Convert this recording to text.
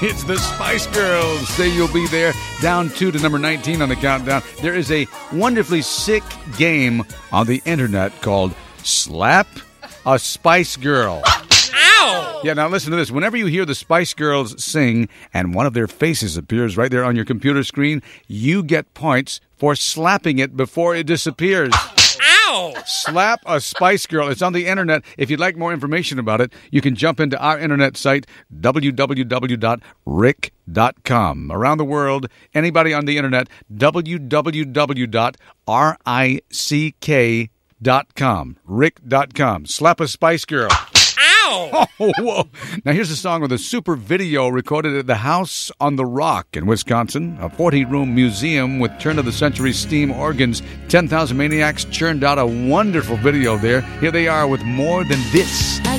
It's the Spice Girls. Say you'll be there. Down 2 to number 19 on the countdown. There is a wonderfully sick game on the internet called Slap a Spice Girl. Ow! Yeah, now listen to this. Whenever you hear the Spice Girls sing and one of their faces appears right there on your computer screen, you get points for slapping it before it disappears. Ow! Slap a Spice Girl. It's on the internet. If you'd like more information about it, you can jump into our internet site, www.rick.com. Around the world, anybody on the internet, www.rick.com. Rick.com. Slap a Spice Girl. Ow! Oh, whoa. Now, here's a song with a super video recorded at the House on the Rock in Wisconsin, a 40-room museum with turn-of-the-century steam organs. 10,000 Maniacs churned out a wonderful video there. Here they are with More Than This. I